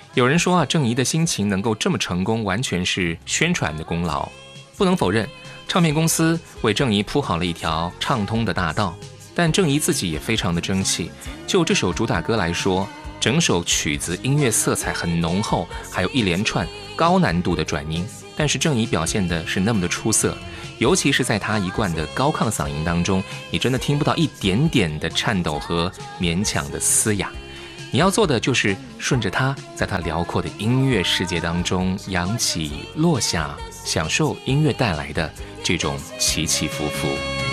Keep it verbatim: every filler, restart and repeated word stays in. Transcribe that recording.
有人说啊，郑怡的心情能够这么成功，完全是宣传的功劳。不能否认，唱片公司为郑怡铺好了一条畅通的大道，但郑怡自己也非常的争气。就这首主打歌来说，整首曲子音乐色彩很浓厚，还有一连串高难度的转音，但是郑怡表现的是那么的出色，尤其是在她一贯的高亢嗓音当中，你真的听不到一点点的颤抖和勉强的嘶哑。你要做的就是顺着它，在它辽阔的音乐世界当中扬起落下，享受音乐带来的这种起起伏伏。